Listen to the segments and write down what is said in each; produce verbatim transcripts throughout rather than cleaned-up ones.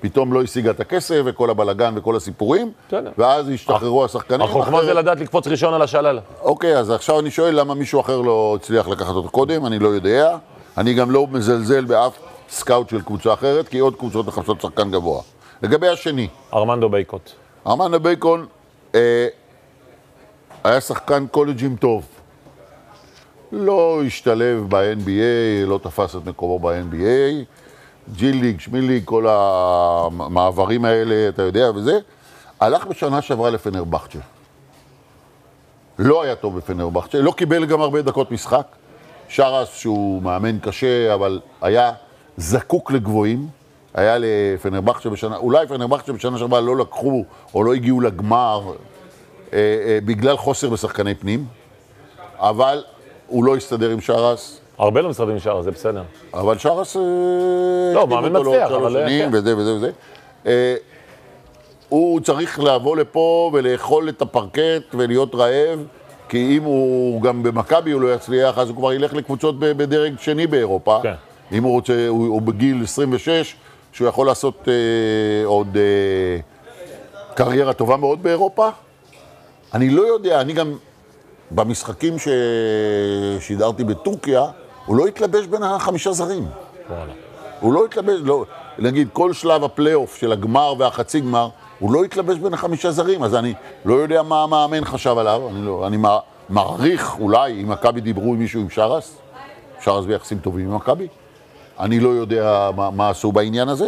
פתאום לא השיגה את הכסף וכל הבלגן וכל הסיפורים, ואז השתחררו השחקנים. החוכמה זה לדעת לקפוץ ראשון על השלל. אוקיי, אז עכשיו אני שואל למה מישהו אחר לא הצליח לקחת אותו קודם, אני לא יודע. אני גם לא מזלזל באף סקאוט של קבוצה אחרת, כי עוד קבוצות מחפשות שחקן גבוה. לגבי השני. ארמנדו בייקוט. ארמנדו בייקון אה, היה שחקן קולג'ים טוב. לא השתלב ב-אן בי איי, לא תפס את מקומו ב-אן בי איי. ג'י ליג, שמי ליג, כל המעברים האלה, אתה יודע, וזה. הלך בשנה שעברה לפנרבחצ'ה. לא היה טוב בפנרבחצ'ה, לא קיבל גם הרבה דקות משחק. שרס שהוא מאמן קשה, אבל היה זקוק לגבוהים. היה לפנרבחצ'ה בשנה, אולי פנרבחצ'ה בשנה שעברה לא לקחו או לא הגיעו לגמר אה, אה, בגלל חוסר בשחקני פנים, אבל הוא לא הסתדר עם שרס. הרבה לא מסתדר עם שרס, זה בסדר. אבל שרס... לא, מאמן מצליח, אבל... שנים, וזה וזה וזה. אה, הוא צריך לבוא לפה ולאכול את הפרקט ולהיות רעב, כי אם הוא גם במכבי הוא לא יצליח, אז הוא כבר ילך לקבוצות בדרג שני באירופה. כן. אם הוא רוצה, הוא, הוא בגיל עשרים ושש, שהוא יכול לעשות אה, עוד אה, קריירה טובה מאוד באירופה. אני לא יודע, אני גם במשחקים ששידרתי בטורקיה, הוא לא התלבש בין החמישה זרים. וואלה. הוא לא התלבש, לא, נגיד כל שלב הפלייאוף של הגמר והחצי גמר, הוא לא התלבש בין החמישה זרים, אז אני לא יודע מה המאמן חשב עליו, אני, לא, אני מעריך אולי, אם מכבי דיברו עם מישהו עם שרס, שרס ביחסים טובים עם מכבי, אני לא יודע מה, מה עשו בעניין הזה.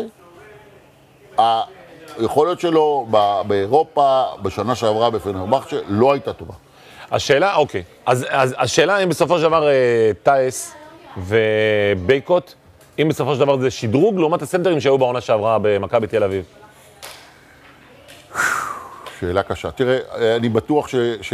היכולת שלו באירופה, בשנה שעברה בפנרבחצ'ה, לא הייתה טובה. השאלה, אוקיי, אז, אז השאלה אם בסופו של דבר טייס ובייקוט, אם בסופו של דבר זה שדרוג לעומת הסנטרים שהיו בעונה שעברה במכבי תל אביב. שאלה קשה. תראה, אני בטוח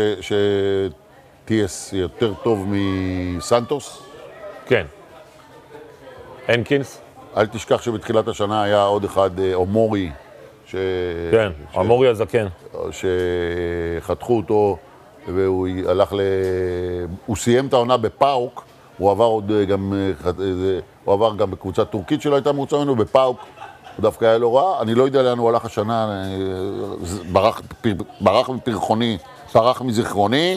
שטייס יותר טוב מסנטוס. כן. הנקינס? אל תשכח שבתחילת השנה היה עוד אחד, אומורי, ש... כן, ש... אומורי הזקן. שחתכו אותו, והוא הלך ל... הוא סיים את העונה בפאוק, הוא עבר עוד גם, הוא עבר גם בקבוצה טורקית שלא הייתה מרוצה ממנו, בפאוק, הוא דווקא היה לא רע. אני לא יודע לאן הוא הלך השנה, ברח, ברח מפרחוני, ברח מזיכרוני,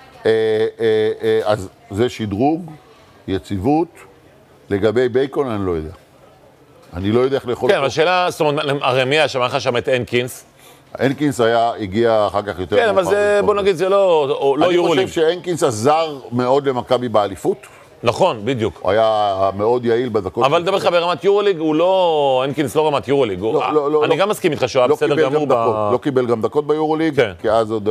אז זה שדרוג, יציבות. לגבי בייקון אני לא יודע. אני לא יודע איך לאכול... כן, אבל השאלה, זאת אומרת, הרי מי היה שם, לך שם את הנקינס? הנקינס היה, הגיע אחר כך יותר... כן, אבל זה, בוא נגיד, זה לא יורוליג. אני חושב שהנקינס עזר מאוד למכבי באליפות. נכון, בדיוק. הוא היה מאוד יעיל בדקות... אבל לדבר לך ברמת יורוליג, הוא לא... הנקינס לא רמת יורוליג. אני גם מסכים איתך שהוא היה בסדר גמור ב... לא קיבל גם דקות ביורוליג, כי אז עוד...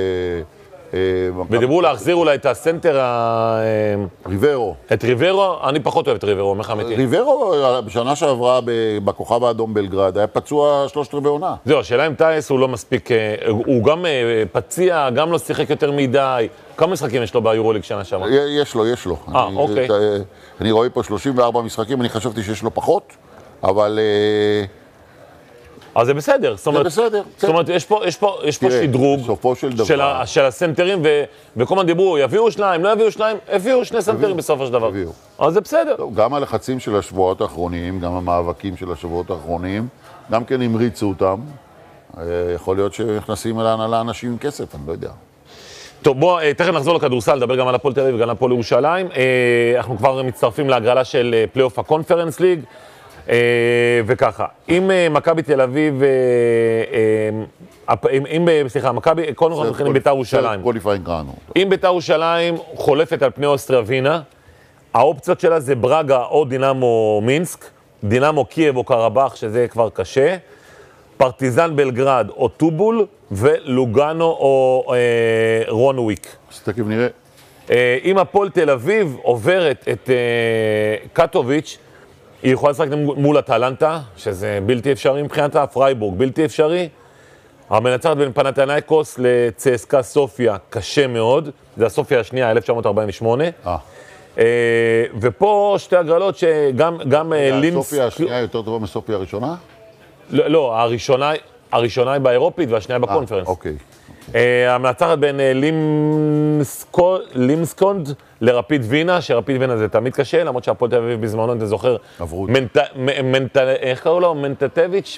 ודיברו להחזיר אולי את הסנטר ה... ריברו. את ריברו? אני פחות אוהב את ריברו, אומר לך אמיתי. ריברו, בשנה שעברה בכוכב האדום בלגרד, היה פצוע שלושת רבעי עונה. זהו, השאלה אם טייס הוא לא מספיק... הוא גם פציע, גם לא שיחק יותר מדי. כמה משחקים יש לו ביורוליג שנה שעברה? יש לו, יש לו. אה, אוקיי. אני רואה פה שלושים וארבעה משחקים, אני חשבתי שיש לו פחות, אבל... אז זה בסדר. זה בסדר. זאת אומרת, יש פה, יש פה, יש פה שדרוג של, ה, של הסנטרים, ו, וכל מה דיברו, יביאו שניים, לא יביאו שניים, הביאו שני סנטרים בסופו של דבר. הביאו. אז זה בסדר. גם הלחצים של השבועות האחרונים, גם המאבקים של השבועות האחרונים, גם כן המריצו אותם. יכול להיות שנכנסים להנהלה אנשים עם כסף, אני לא יודע. טוב, בואו, תכף נחזור לכדורסל, לדבר גם על הפועל תל אביב וגם על הפועל ירושלים. אנחנו כבר מצטרפים להגרלה של פלייאוף הקונפרנס ליג. וככה, אם מכבי תל אביב, אם, סליחה, מכבי, קודם כל מתחילים בית"ר ירושלים. אם בית"ר ירושלים חולפת על פני אוסטריה ווינה, האופציות שלה זה ברגה או דינמו מינסק, דינמו קייב או קרבאח, שזה כבר קשה, פרטיזן בלגרד או טובול, ולוגאנו או רונוויק. אז תכף נראה. אם הפועל תל אביב עוברת את קטוביץ', היא יכולה לשחק מול הטלנטה, שזה בלתי אפשרי מבחינת הפרייבורג, בלתי אפשרי. המנצחת בין פנתנייקוס לצסקה סופיה, קשה מאוד. זה הסופיה השנייה, אלף תשע מאות ארבעים ושמונה. אה. ופה שתי הגרלות שגם גם לינס... הסופיה השנייה יותר טובה מסופיה הראשונה? לא, לא, הראשונה, הראשונה היא באירופית והשנייה בקונפרנס. אוקיי. המנצחת בין לימסקונד לרפיד וינה, שרפיד וינה זה תמיד קשה, למרות שהפועל תל אביב בזמנו, אתה זוכר, איך קראו לו? מנטטביץ',